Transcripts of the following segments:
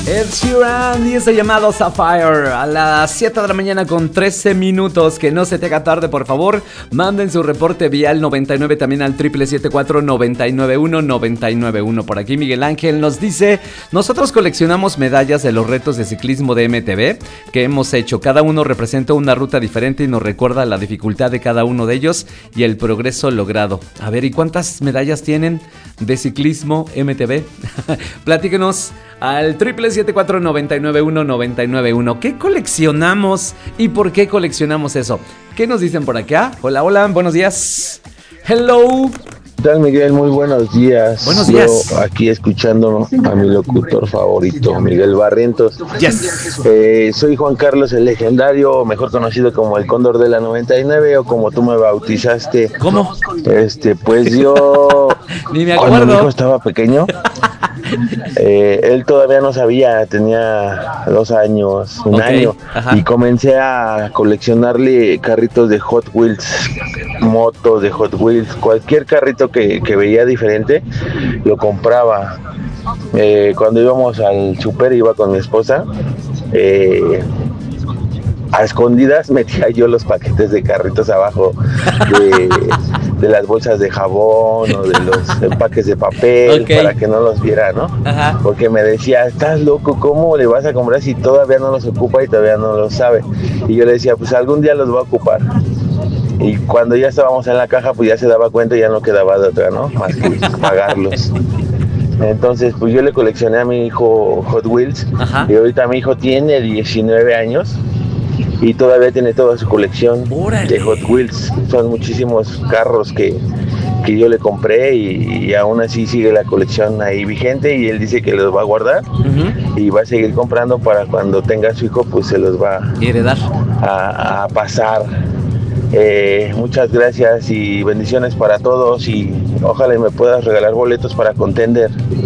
Ed Sheeran y ese llamado Sapphire a las 7 de la mañana con 13 minutos. Que no se te haga tarde, por favor. Manden su reporte vía el 99 también al 777-499-1991. Por aquí Miguel Ángel nos dice: nosotros coleccionamos medallas de los retos de ciclismo de MTV que hemos hecho. Cada uno representa una ruta diferente y nos recuerda la dificultad de cada uno de ellos y el progreso logrado. A ver, ¿y cuántas medallas tienen de ciclismo MTV? Platíquenos al 777-499-1991. ¿Qué coleccionamos y por qué coleccionamos eso? ¿Qué nos dicen por acá? Hola, hola, buenos días. Hello. ¿Qué tal, Miguel? Muy buenos días. Buenos días. Yo aquí escuchando a mi locutor favorito, Miguel Barrientos. Yes. Soy Juan Carlos el Legendario, mejor conocido como el Cóndor de la 99 o como tú me bautizaste. ¿Cómo? Pues yo... Ni me Cuando mi acuerdo. hijo estaba pequeño, él todavía no sabía, tenía 2 años, un Ok, año, ajá. y comencé a coleccionarle carritos de Hot Wheels, motos de Hot Wheels, cualquier carrito que veía diferente, lo compraba. Cuando íbamos al súper, iba con mi esposa, a escondidas metía yo los paquetes de carritos abajo de las bolsas de jabón o de los empaques de papel, Ok. para que no los viera, ¿no? Ajá. Porque me decía, estás loco, ¿cómo le vas a comprar si todavía no los ocupa y todavía no los sabe? Y yo le decía, pues algún día los voy a ocupar. Y cuando ya estábamos en la caja, pues ya se daba cuenta y ya no quedaba de otra, ¿no? Más que pagarlos. Entonces, pues yo le coleccioné a mi hijo Hot Wheels. Ajá. Y ahorita mi hijo tiene 19 años y todavía tiene toda su colección ¡Órale! de Hot Wheels. Son muchísimos carros que yo le compré y aún así sigue la colección ahí vigente, y él dice que los va a guardar y va a seguir comprando para cuando tenga su hijo, pues se los va Heredar. a pasar. Muchas gracias y bendiciones para todos, y ojalá y me puedas regalar boletos para Contender.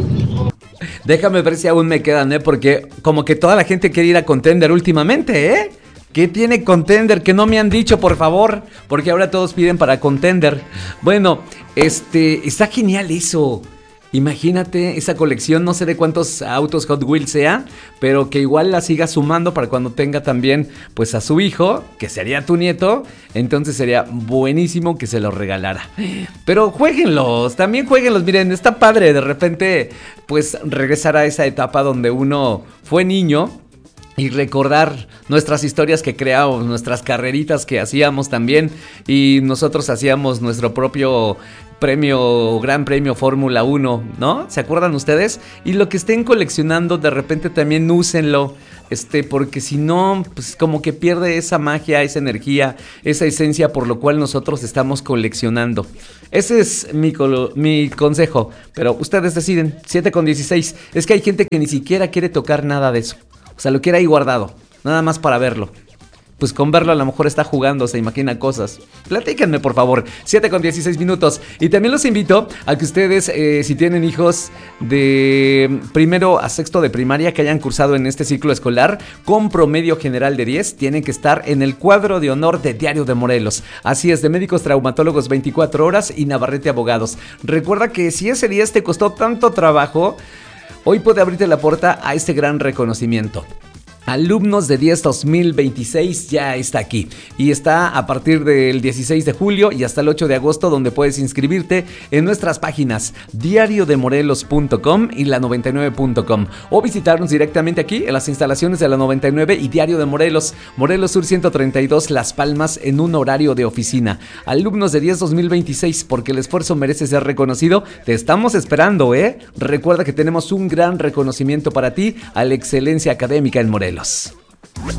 Déjame ver si aún me quedan, porque como que toda la gente quiere ir a Contender últimamente, ¿eh? ¿Qué tiene Contender? Que no me han dicho, por favor, porque ahora todos piden para Contender. Bueno, está genial eso. Imagínate esa colección, no sé de cuántos autos Hot Wheels sea, pero que igual la siga sumando para cuando tenga también pues a su hijo, que sería tu nieto. Entonces sería buenísimo que se los regalara. Pero jueguenlos, también jueguenlos. Miren, está padre de repente pues regresar a esa etapa donde uno fue niño y recordar nuestras historias que creábamos, nuestras carreritas que hacíamos también. Y nosotros hacíamos nuestro propio premio, Gran Premio Fórmula 1, ¿no? ¿Se acuerdan ustedes? Y lo que estén coleccionando, de repente también úsenlo. Porque si no, pues como que pierde esa magia, esa energía, esa esencia por lo cual nosotros estamos coleccionando. Ese es mi consejo, pero ustedes deciden. 7:16. Es que hay gente que ni siquiera quiere tocar nada de eso. O sea, lo quiere ahí guardado, nada más para verlo. Pues con verlo a lo mejor está jugando, se imagina cosas. Platíquenme, por favor. 7:16 minutos. Y también los invito a que ustedes, si tienen hijos de primero a sexto de primaria que hayan cursado en este ciclo escolar con promedio general de 10, tienen que estar en el cuadro de honor de Diario de Morelos. Así es, de médicos traumatólogos 24 horas y Navarrete Abogados. Recuerda que si ese 10 te costó tanto trabajo, hoy puede abrirte la puerta a este gran reconocimiento. Alumnos de 10 2026 ya está aquí y está a partir del 16 de julio y hasta el 8 de agosto, donde puedes inscribirte en nuestras páginas diariodemorelos.com y la99.com o visitarnos directamente aquí en las instalaciones de la 99 y Diario de Morelos, Morelos Sur 132 Las Palmas, en un horario de oficina. Alumnos de 10 2026, porque el esfuerzo merece ser reconocido. Te estamos esperando, Recuerda que tenemos un gran reconocimiento para ti a la excelencia académica en Morelos.